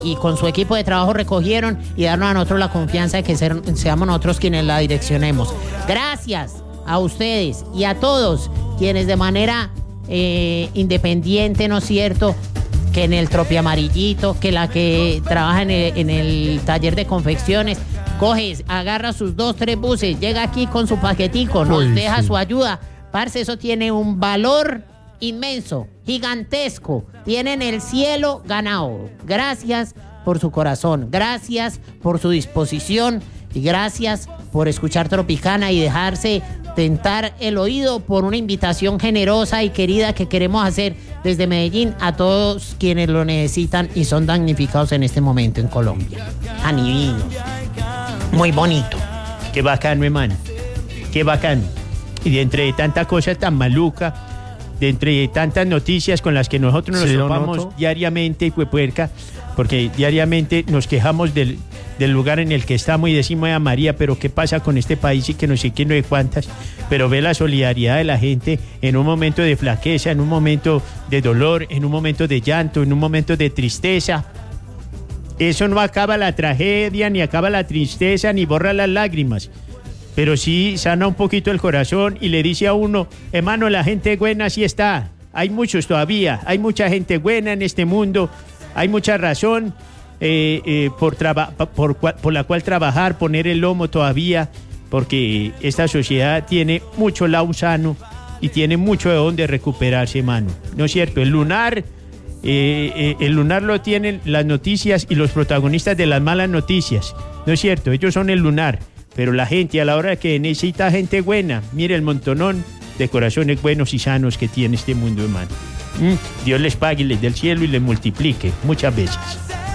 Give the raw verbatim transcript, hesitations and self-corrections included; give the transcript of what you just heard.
y con su equipo de trabajo recogieron y darnos a nosotros la confianza de que ser, seamos nosotros quienes la direccionemos. Gracias a ustedes y a todos quienes de manera eh, independiente, ¿no es cierto?, que en el Tropi Amarillito, que la que trabaja en el, en el taller de confecciones, coge, agarra sus dos, tres buses, llega aquí con su paquetico, nos Uy, deja sí. su ayuda. Parce, eso tiene un valor inmenso, gigantesco. Tienen el cielo ganado. Gracias por su corazón, gracias por su disposición y gracias por escuchar Tropicana y dejarse tentar el oído por una invitación generosa y querida que queremos hacer desde Medellín a todos quienes lo necesitan y son damnificados en este momento en Colombia. Anivinos. Muy bonito. Qué bacano, hermano. Qué bacano. Y de entre tanta cosa tan maluca, de entre tantas noticias con las que nosotros nos Sí, don topamos Otto. diariamente, y puerca, porque diariamente nos quejamos del, del lugar en el que estamos y decimos a María, pero qué pasa con este país y que no sé qué, no sé cuántas, pero ve la solidaridad de la gente en un momento de flaqueza, en un momento de dolor, en un momento de llanto, en un momento de tristeza. Eso no acaba la tragedia, ni acaba la tristeza, ni borra las lágrimas. Pero sí sana un poquito el corazón y le dice a uno, hermano, la gente buena sí está. Hay muchos todavía, hay mucha gente buena en este mundo, hay mucha razón eh, eh, por, traba- por, cua- por la cual trabajar, poner el lomo todavía, porque esta sociedad tiene mucho lado sano y tiene mucho de dónde recuperarse, hermano. ¿No es cierto? El lunar, eh, eh, el lunar lo tienen las noticias y los protagonistas de las malas noticias. ¿No es cierto? Ellos son el lunar. Pero la gente, a la hora que necesita gente buena, mire el montonón de corazones buenos y sanos que tiene este mundo, hermano. Mm, Dios les pague, les dé el cielo y les multiplique muchas veces.